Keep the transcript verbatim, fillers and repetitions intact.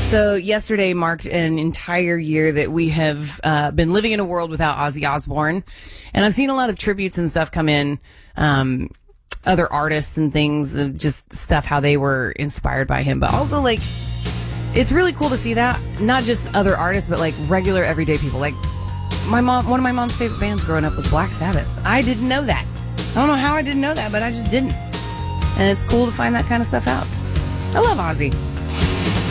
So yesterday marked an entire year that we have uh, been living in a world without Ozzy Osbourne. And I've seen a lot of tributes and stuff come in, um, other artists and things, uh, just stuff, how they were inspired by him. But also, like, it's really cool to see that. Not just other artists, but, like, regular everyday people. Like, my mom, one of my mom's favorite bands growing up was Black Sabbath. I didn't know that. I don't know how I didn't know that, but I just didn't. And it's cool to find that kind of stuff out. I love Ozzy.